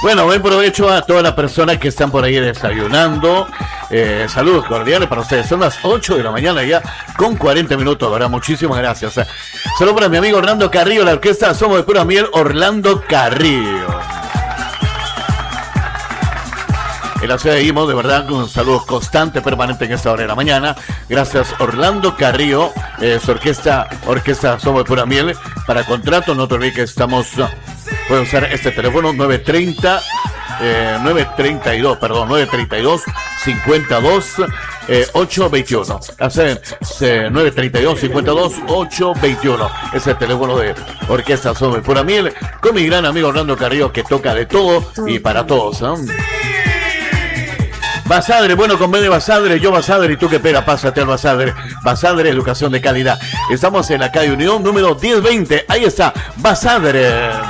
Bueno, buen provecho a todas las personas que están por ahí desayunando. Saludos cordiales para ustedes. Son las 8 de la mañana ya con 40 minutos, ¿verdad? Muchísimas gracias. Saludos para mi amigo Orlando Carrillo, la orquesta Somos de Pura Miel, Orlando Carrillo. En la ciudad de Imo, de verdad, un saludo constante, permanente en esta hora de la mañana. Gracias, Orlando Carrillo, su orquesta Somos de Pura Miel. Para contrato, no te olvides que estamos, pueden usar este teléfono 932, 52 821. Hacen 932 52 821. Es el teléfono de Orquesta Somos de Pura Miel, con mi gran amigo Orlando Carrillo, que toca de todo y para todos, ¿no? Basadre, bueno, conviene Basadre, yo Basadre y tú que pega, pásate al Basadre. Basadre, educación de calidad. Estamos en la calle Unión número 1020, ahí está, Basadre.